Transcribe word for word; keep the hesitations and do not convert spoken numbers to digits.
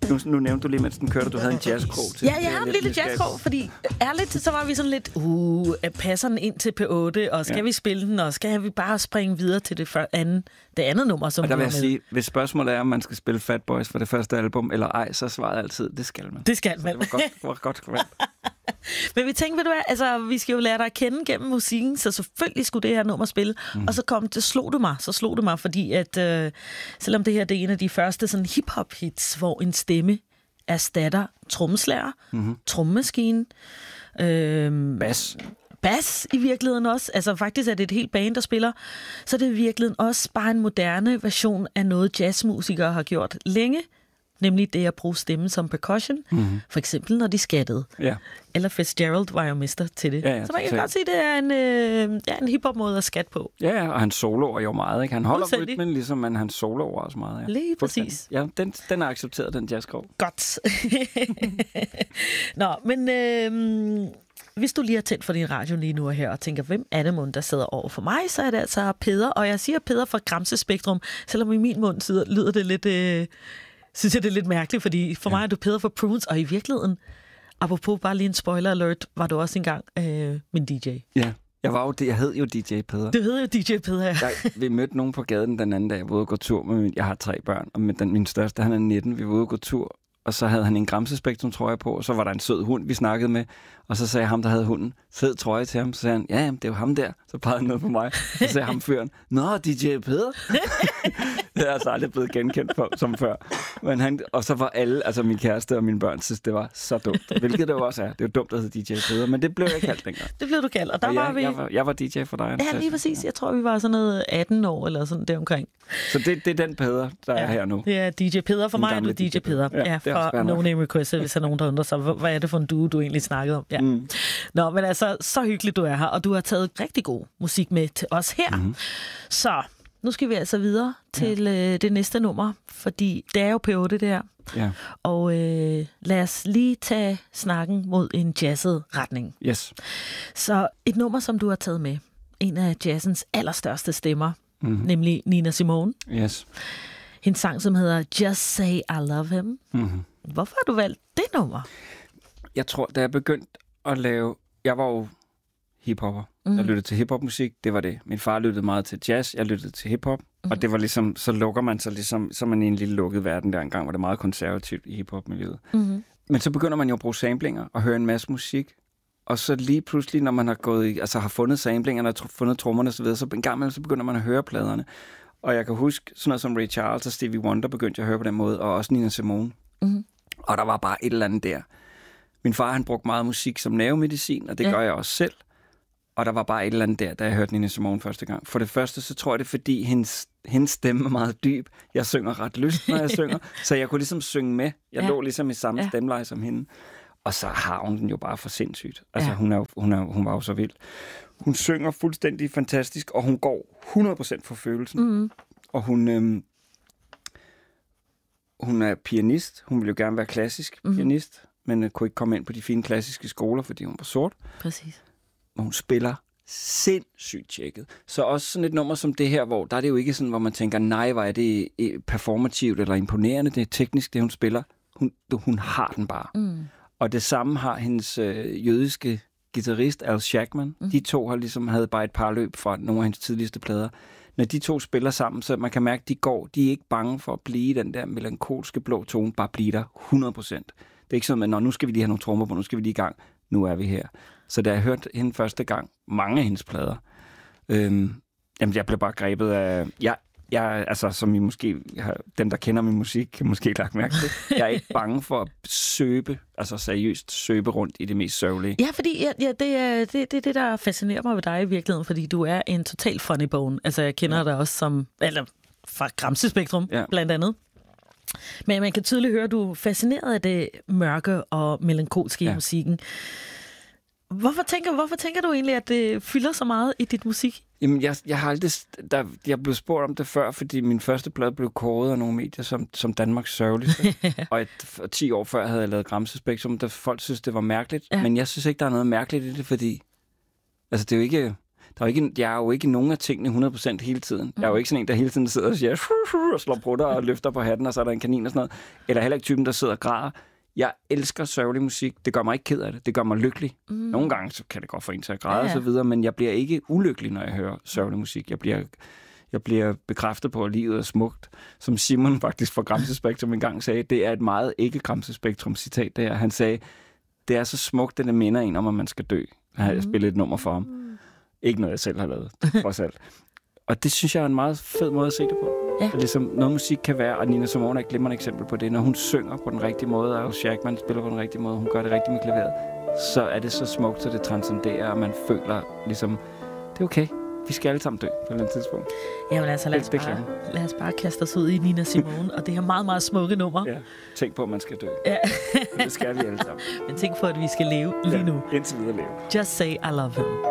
Nu, nu nævnte du lige, mens den kørte, du havde en jazzkrog til. Ja, jeg har en lille jazzkrog, fordi ærligt, så var vi sådan lidt, uh, passer den ind til P otte, og skal ja. vi spille den, og skal vi bare springe videre til det, for, anden, det andet nummer, som og der vil jeg med. sige, hvis spørgsmålet er, om man skal spille Fat Boys for det første album, eller ej, så svaret altid, det skal man. Det skal man. Så det var godt, det var godt skrevet. Men vi tænkte, ved du hvad, altså, vi skal jo lære dig at kende gennem musikken, så selvfølgelig skulle det her nummer spille. Mm. Og så kom det, slog det mig, så slog det mig, fordi at, øh, selvom det her det er en af de første sådan hip-hop-hits, hvor en stemme erstatter trommeslager, mm-hmm. trommemaskine, øh, bas. Bas i virkeligheden også. Altså faktisk er det et helt band, der spiller. Så det er i virkeligheden også bare en moderne version af noget, jazzmusikere har gjort længe. Nemlig det at bruge stemmen som percussion. Mm-hmm. For eksempel, når de skattede. Ja. Eller Fitzgerald var jo mester til det. Ja, ja, så man kan godt sige, at det er en, øh, ja, en hip-hop-måde at skatte på. Ja, ja, og han soloer jo meget. Ikke? Han holder rytmen, ligesom man han soloer også meget. Ja. Lige præcis. Ja, den, den er accepteret, den jazzkrog. Godt. Nå, men øh, hvis du lige har tændt for din radio lige nu og her, og tænker, hvem er det mund, der sidder over for mig, så er det altså Peder. Og jeg siger Peder fra Gramse Spektrum, selvom i min mund sidder, lyder det lidt... Øh, synes jeg, det er lidt mærkeligt, fordi for ja. mig er du Peder fra Prunes, og i virkeligheden, apropos bare lige en spoiler alert, var du også engang øh, min D J. Ja, jeg var jo det, jeg hed jo D J Peder. Du hed jo D J Peder, ja. Jeg, vi mødte nogen på gaden den anden dag, jeg var ude og gå tur med min, jeg har tre børn, og med den, min største, han er nitten, vi var ude og gå tur, og så havde han en Gramse Spektrum trøje på, og så var der en sød hund, vi snakkede med, og så sagde ham, der havde hunden, fed trøje til ham, så sagde han, ja, jamen, det er jo ham der, så pegede han noget på mig, så sagde ham fyren, nå, D J Peder. Det er altså aldrig blevet genkendt for, som før. Men han, og så var alle, altså min kæreste og mine børn, synes, det var så dumt. Hvilket det jo også er. Det er jo dumt at hedde D J Peder, men det blev jeg kaldt dengang. Det blev du kaldt, og der og var jeg, vi... Jeg var, jeg var D J for dig. Ja, lige præcis. Jeg tror, vi var sådan noget atten år, eller sådan deromkring. Så det, det er den Peder, der ja, er her nu. Det er D J Peder for mig, og du er D J Peder. Ja, ja, fra No Name Request, hvis der er nogen, der undrer sig, hvad er det for en duo, du egentlig snakkede om? Ja. Mm. Nå, men altså, så hyggeligt du er her, og du har taget rigtig god musik med til os her. Mm-hmm. Så... Nu skal vi altså videre til ja. øh, det næste nummer, fordi det er jo P otte der. Ja. Og øh, lad os lige tage snakken mod en jazzet retning. Yes. Så et nummer, som du har taget med, en af jazzens allerstørste stemmer, mm-hmm. nemlig Nina Simone. Yes. Hendes sang, som hedder Just Say I Love Him. Mm-hmm. Hvorfor har du valgt det nummer? Jeg tror, da jeg begyndte at lave... Jeg var jo hiphopper. Mm. Jeg lyttede til hiphopmusik, det var det. Min far lyttede meget til jazz, jeg lyttede til hiphop, mm. og det var ligesom, så lukker man sig ligesom, så man i en lille lukket verden der engang, var det meget konservativt i hiphop-miljøet. Mm. Men så begynder man jo at bruge samplinger og høre en masse musik, og så lige pludselig, når man har gået i, altså har fundet samplingerne og fundet trommerne og så videre, så en gang imellem, så begynder man at høre pladerne. Og jeg kan huske sådan noget som Ray Charles og Stevie Wonder begyndte jeg at høre på den måde, og også Nina Simone. Mm. Og der var bare et eller andet der. Min far, han brugte meget musik som nervemedicin, og det ja. gør jeg også selv. Og der var bare et eller andet der, da jeg hørte Nina Simone første gang. For det første, så tror jeg det er, fordi hendes, hendes stemme er meget dyb. Jeg synger ret lyst, når jeg synger. Så jeg kunne ligesom synge med. Jeg ja. lå ligesom i samme ja. stemmeleje som hende. Og så har hun den jo bare for sindssygt. Altså, ja. hun, er, hun, er, hun var jo så vild. Hun synger fuldstændig fantastisk, og hun går hundrede procent for følelsen. Mm. Og hun, øhm, hun er pianist. Hun ville jo gerne være klassisk mm. pianist, men kunne ikke komme ind på de fine klassiske skoler, fordi hun var sort. Præcis. Og hun spiller sindssygt tjekket. Så også sådan et nummer som det her, hvor der er det jo ikke sådan, hvor man tænker, nej, hvor er det performativt eller imponerende, det er teknisk, det hun spiller. Hun, hun har den bare. Mm. Og det samme har hendes øh, jødiske guitarist, Al Shackman. Mm. De to har ligesom havde bare et par løb fra nogle af hendes tidligste plader. Når de to spiller sammen, så man kan mærke, at de går, de er ikke bange for at blive den der melankolske blå tone, bare blive der hundrede procent. Det er ikke sådan, at nu skal vi lige have nogle trommer på, nu skal vi lige i gang, nu er vi her. Så da jeg hørte hende første gang, mange af hendes plader, øhm, jamen jeg blev bare grebet af... Jeg, jeg, altså, som I måske... Har, dem, der kender min musik, kan måske lagt mærke til. Jeg er ikke bange for at søbe, altså seriøst søbe rundt i det mest sørgelige. Ja, fordi ja, ja, det er det, det, det, der fascinerer mig ved dig i virkeligheden, fordi du er en total funny bone. Altså, jeg kender ja. dig også som... Eller fra Gramse Spektrum, ja. blandt andet. Men man kan tydeligt høre, at du er fascineret af det mørke og melankolske ja. i musikken. Hvorfor tænker, hvorfor tænker du egentlig, at det fylder så meget i dit musik? Jamen, jeg, jeg har aldrig... Der, jeg blev spurgt om det før, fordi min første plade blev kåret af nogle medier som, som Danmarks sørgeligste. Og et, ti år før havde jeg lavet Gramse Spektrum, der folk synes, det var mærkeligt. Ja. Men jeg synes ikke, der er noget mærkeligt i det, fordi... Altså, det er jo ikke... der er ikke, jeg er jo ikke nogen af tingene hundrede procent hele tiden. Jeg er jo ikke sådan en, der hele tiden sidder og siger, og slår brutter og løfter på hatten, og så er der en kanin og sådan noget. Eller heller ikke typen, der sidder og græder. Jeg elsker sørgelig musik. Det gør mig ikke ked af det. Det gør mig lykkelig. Mm. Nogle gange så kan det godt få en til at græde ja, ja. og så videre, men jeg bliver ikke ulykkelig, når jeg hører sørgelig musik. Jeg bliver, jeg bliver bekræftet på, at livet er smukt. Som Simon faktisk fra Gramsespektrum engang sagde, det er et meget ikke-Gramsespektrum citat der. Han sagde, det er så smukt, at det minder en om, at man skal dø. Jeg har spillet et nummer for ham. Ikke noget, jeg selv har lavet, trods alt. Og det synes jeg er en meget fed måde at se det på. Ja. Det er ligesom noget musik kan være, og Nina Simone er et glimrende eksempel på det. Når hun synger på den rigtige måde, og Shackman spiller på den rigtige måde, hun gør det rigtigt med klaveret, så er det så smukt, så det transcenderer, og man føler ligesom, det er okay. Vi skal alle sammen dø på et eller andet tidspunkt. Jamen altså, lad os, bare, lad os bare kaste os ud i Nina Simone, og det her meget, meget smukke nummer. Ja, tænk på, at man skal dø. Ja. Det skal vi alle sammen. Men tænk på, at vi skal leve lige nu. Ja, indtil videre leve. Just say I love him.